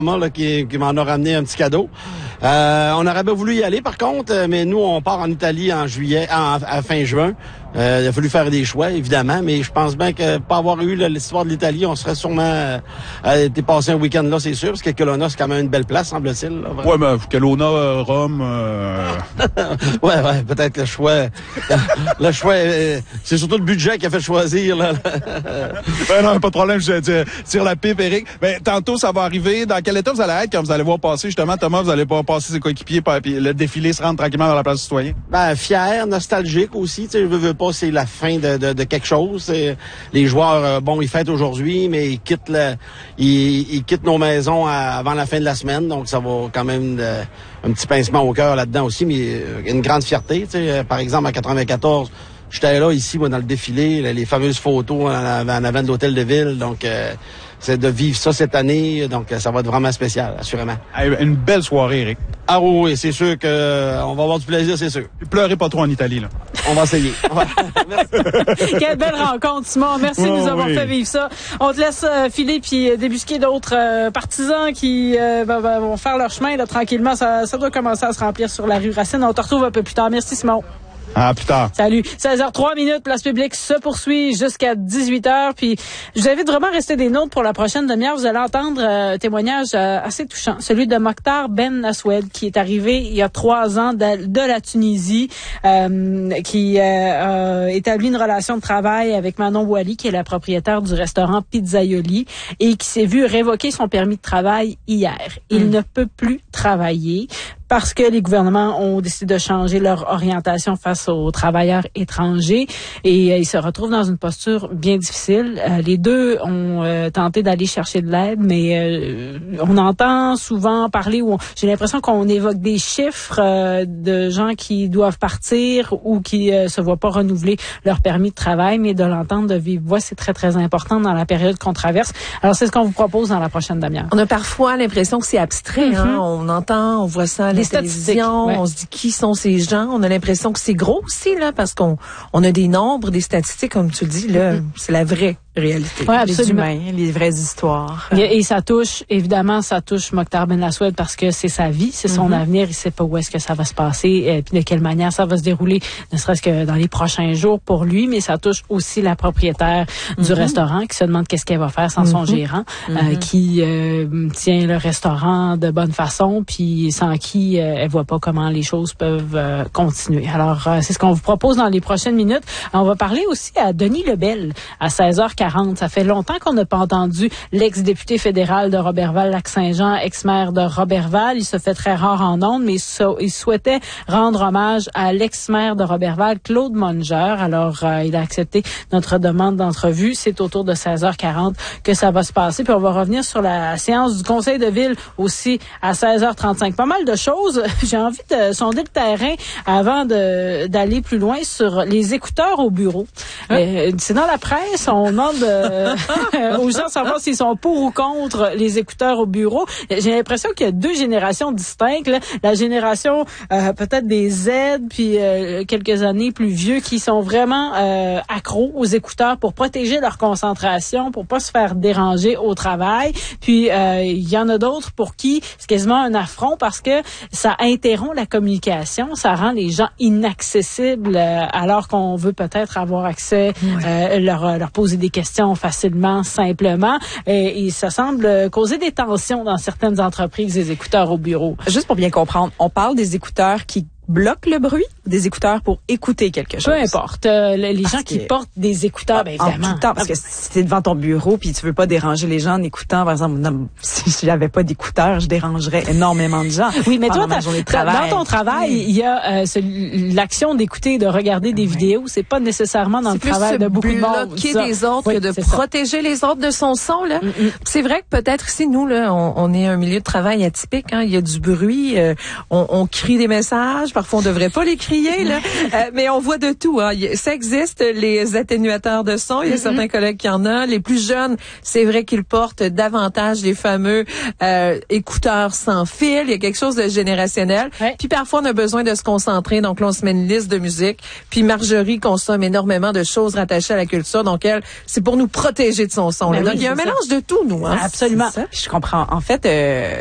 Là, qui m'en a ramené un petit cadeau. On aurait bien voulu y aller, par contre, mais nous, on part en Italie en juillet, à fin juin. Il a fallu faire des choix, évidemment, mais je pense bien que pas avoir eu l'histoire de l'Italie, on serait sûrement été passé un week-end là, c'est sûr, parce que Kelowna, c'est quand même une belle place, semble-t-il. Ouais, mais Kelowna, Rome... ouais, peut-être le choix... le choix, c'est surtout le budget qui a fait choisir, là. Ben non, pas de problème, je tire la pipe, Éric. Ben, tantôt, ça va arriver. Dans quel état vous allez être quand vous allez voir passer, justement, Thomas, vous allez voir passer ses coéquipiers, puis le défilé se rendre tranquillement vers la place du citoyen? Ben, fier, nostalgique aussi, tu sais, je veux pas, c'est la fin de quelque chose. Les joueurs, ils fêtent aujourd'hui, mais ils quittent nos maisons avant la fin de la semaine, donc ça va quand même un petit pincement au cœur là-dedans aussi, mais une grande fierté, tu sais. Par exemple, en 94, j'étais là, ici, moi, dans le défilé, les fameuses photos en avant de l'hôtel de ville, donc c'est de vivre ça cette année, donc ça va être vraiment spécial, assurément. Une belle soirée, Éric. Ah oui, c'est sûr que on va avoir du plaisir, c'est sûr. Pleurez pas trop en Italie, là. On va essayer. Merci. Quelle belle rencontre, Simon. Merci de nous avoir fait vivre ça. On te laisse filer puis débusquer d'autres partisans qui vont faire leur chemin là, tranquillement. Ça doit commencer à se remplir sur la rue Racine. On te retrouve un peu plus tard. Merci, Simon. À plus tard. Salut. 16h03, Place publique se poursuit jusqu'à 18h. Puis, je vous invite vraiment à rester des nôtres pour la prochaine demi-heure. Vous allez entendre un témoignage assez touchant. Celui de Mokhtar Ben Aswed, qui est arrivé il y a 3 ans de la Tunisie, qui a établi une relation de travail avec Manon Wali, qui est la propriétaire du restaurant Pizzaioli, et qui s'est vu révoquer son permis de travail hier. Il ne peut plus travailler parce que les gouvernements ont décidé de changer leur orientation face aux travailleurs étrangers et ils se retrouvent dans une posture bien difficile. Les deux ont tenté d'aller chercher de l'aide, mais on entend souvent parler, j'ai l'impression qu'on évoque des chiffres de gens qui doivent partir ou qui se voient pas renouveler leur permis de travail, mais de l'entendre de vive voix, c'est très, très important dans la période qu'on traverse. Alors, c'est ce qu'on vous propose dans la prochaine demi-heure. On a parfois l'impression que c'est abstrait, hein? On entend, on voit ça à la télévision, on se dit qui sont ces gens. On a l'impression que c'est gros aussi, là, parce qu'on a des nombres, des statistiques, comme tu dis, là, c'est la vraie réalité. Ouais, absolument. Les humains, les vraies histoires. Et ça touche Mokhtar Ben Aswed parce que c'est sa vie, c'est son avenir. Il sait pas où est-ce que ça va se passer, puis de quelle manière ça va se dérouler, ne serait-ce que dans les prochains jours pour lui, mais ça touche aussi la propriétaire du restaurant qui se demande qu'est-ce qu'elle va faire sans son gérant, qui tient le restaurant de bonne façon, puis sans qui elle voit pas comment les choses peuvent continuer. Alors, c'est ce qu'on vous propose dans les prochaines minutes. On va parler aussi à Denis Lebel à 16h40. Ça fait longtemps qu'on n'a pas entendu l'ex-député fédéral de Roberval-Lac-Saint-Jean, ex-maire de Roberval. Il se fait très rare en ondes, mais il souhaitait rendre hommage à l'ex-maire de Roberval, Claude Monger. Alors, il a accepté notre demande d'entrevue. C'est autour de 16h40 que ça va se passer. Puis on va revenir sur la séance du conseil de ville aussi à 16h35. Pas mal de choses. J'ai envie de sonder le terrain avant d'aller plus loin sur les écouteurs au bureau. C'est dans la presse, on demande aux gens de savoir s'ils sont pour ou contre les écouteurs au bureau. J'ai l'impression qu'il y a 2 générations distinctes, là. La génération peut-être des Z, puis quelques années plus vieux qui sont vraiment accros aux écouteurs pour protéger leur concentration, pour pas se faire déranger au travail. Puis il y en a d'autres pour qui c'est quasiment un affront parce que ça interrompt la communication, ça rend les gens inaccessibles alors qu'on veut peut-être avoir accès, leur poser des questions facilement, simplement. Et ça semble causer des tensions dans certaines entreprises, des écouteurs au bureau. Juste pour bien comprendre, on parle des écouteurs qui bloquent le bruit, des écouteurs pour écouter quelque chose. Peu importe. Les gens qui portent des écouteurs, bien évidemment. En tout temps, parce que si t'es devant ton bureau puis tu veux pas déranger les gens en écoutant, par exemple, si j'avais pas d'écouteurs, je dérangerais énormément de gens. Oui, mais toi, dans ton travail, il y a l'action d'écouter, de regarder des vidéos. C'est pas nécessairement dans le travail de beaucoup de monde. C'est bloquer des autres que de protéger les autres de son son, là. C'est vrai que peut-être ici, nous, là, on est un milieu de travail atypique, hein. Il y a du bruit, on crie des messages. Parfois, on devrait pas les crier, là. Mais on voit de tout, hein. Ça existe, les atténuateurs de son. Il y a certains collègues qui en ont. Les plus jeunes, c'est vrai qu'ils portent davantage les fameux écouteurs sans fil. Il y a quelque chose de générationnel. Ouais. Puis parfois, on a besoin de se concentrer. Donc là, on se met une liste de musique. Puis Marjorie consomme énormément de choses rattachées à la culture. Donc elle, c'est pour nous protéger de son son. Donc il y a un mélange de tout, nous. Hein? Absolument. Je comprends. En fait,